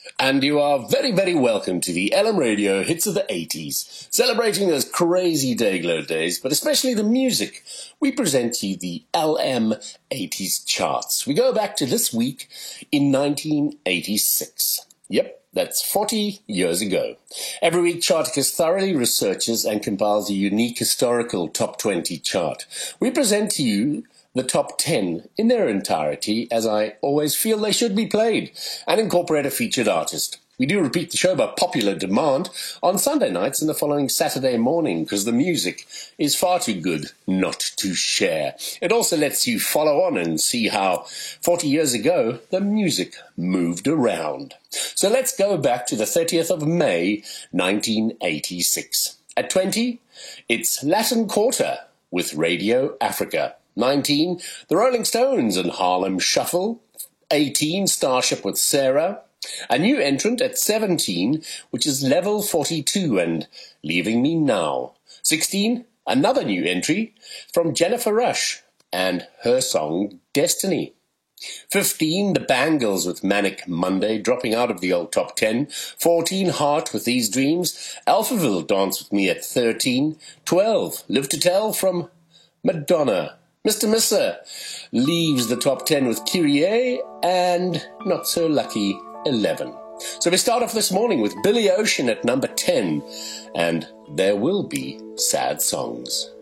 And you are very, very welcome to the LM Radio Hits of the 80s, celebrating those crazy Dayglow days, but especially the music. We present to you the LM 80s charts. We go back to this week in 1986. Yep, that's 40 years ago. Every week, Charticus thoroughly researches and compiles a unique historical top 20 chart. We present to you the top 10 in their entirety, as I always feel they should be played, and incorporate a featured artist. We do repeat the show by popular demand on Sunday nights and the following Saturday morning, because the music is far too good not to share. It also lets you follow on and see how 40 years ago the music moved around. So let's go back to the 30th of May, 1986. At 20, it's Latin Quarter with Radio Africa. 19, The Rolling Stones and Harlem Shuffle. 18, Starship with Sarah. A new entrant at 17, which is Level 42 and Leaving Me Now. 16, another new entry from Jennifer Rush and her song Destiny. 15, The Bangles with Manic Monday, dropping out of the old top 10. 14, Heart with These Dreams. Alphaville, Dance With Me at 13. 12, Live to Tell from Madonna. Mr. Misser leaves the top 10 with Kyrie, and Not So Lucky 11. So we start off this morning with Billy Ocean at number 10, and There Will Be Sad Songs.